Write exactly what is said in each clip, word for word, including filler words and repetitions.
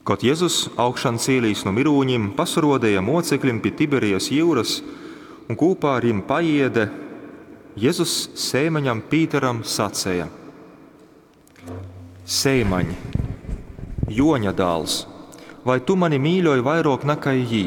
Kad Jēzus augšan cēlīs no mirūņiem, pasarodēja mocekļiem pie Tiberijas jūras un kopā ar viņiem paiede, Jēzus sēmaņam Pīteram sacēja: Sēmaņ, Joņa dāls, vai tu mani mīļoji vairāk nekā jī?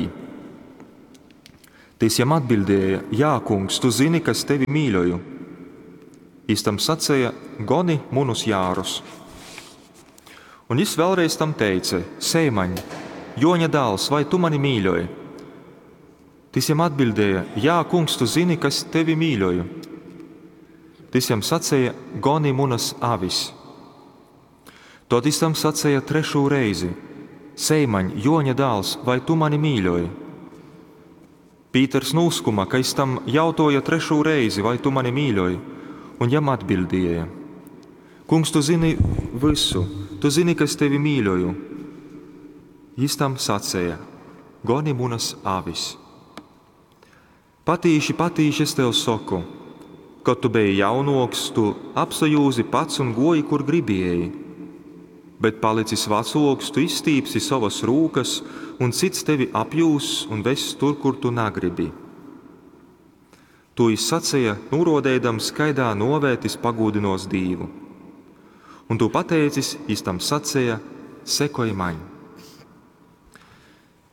Tis jam atbildēja: Jā, kungs, tu zini, ka es tevi mīļoju. Jis tam sacēja: Goni munus jārus. Un jis vēlreiz tam teica: Sēmaņ, Joņa dāls, vai tu mani mīļoji? Tis jam atbildēja: Jā, kungs, tu zini, ka es tevi mīļoju. Tis jam sacēja: Goni munas avis. Tad jis tam sacēja trešo reizi: Sēmaņ, Joņa dāls, vai tu mani mīļoji? Pīters nūskuma, ka jis tam jautāja trešo reizi: Vai tu mani mīļoji? Un jam atbildēja: Kungs, tu zini visu, tu zini, ka es tevi mīļoju. Jis tam sacēja: Goni munas avis. Patīši, patīši es tev saku, kad tu biji jaunoks, tu apsajūzi pats un goji, kur gribēji. Bet palicis vecāks, tu izstīpsi savas rūkas, un cits tevi apjūs un ves tur, kur tu negribi. To jis sacēja, norādējams, kaidā novētis pagūdinos Dievu. Un tu pateicis, jis tam sacēja: Sekoj man!